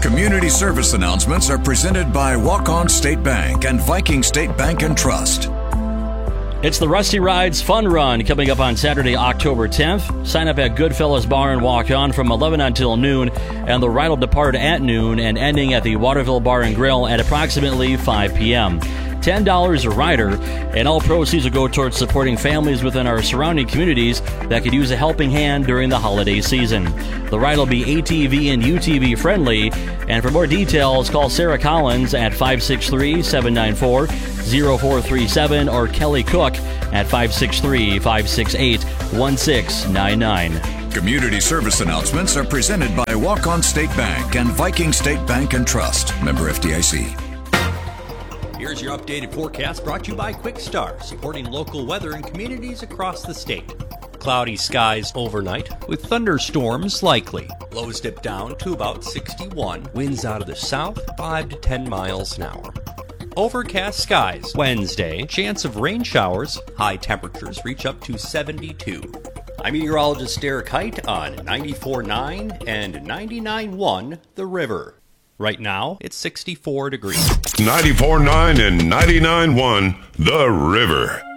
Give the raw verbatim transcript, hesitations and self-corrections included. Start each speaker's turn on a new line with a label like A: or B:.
A: Community service announcements are presented by Walk-On State Bank and Viking State Bank and Trust.
B: It's the Rusty Rides Fun Run coming up on Saturday, October tenth. Sign up at Goodfellas Bar and Walk On from eleven until noon, and the ride will depart at noon and ending at the Waterville Bar and Grill at approximately five p.m. ten dollars a rider, and all proceeds will go towards supporting families within our surrounding communities that could use a helping hand during the holiday season. The ride will be A T V and U T V friendly, and for more details, call Sarah Collins at five six three, seven nine four, zero four three seven or Kelly Cook at five six three, five six eight, one six nine nine.
A: Community service announcements are presented by Walk-On State Bank and Viking State Bank and Trust. Member F D I C.
C: Here's your updated forecast brought to you by Quick Start, supporting local weather in communities across the state. Cloudy skies overnight with thunderstorms likely. Lows dip down to about sixty-one. Winds out of the south, five to ten miles an hour. Overcast skies Wednesday. Chance of rain showers. High temperatures reach up to seventy-two. I'm meteorologist Derek Height on ninety-four point nine and ninety-nine point one The River. Right now, it's sixty-four degrees.
D: ninety-four point nine and ninety-nine point one The River.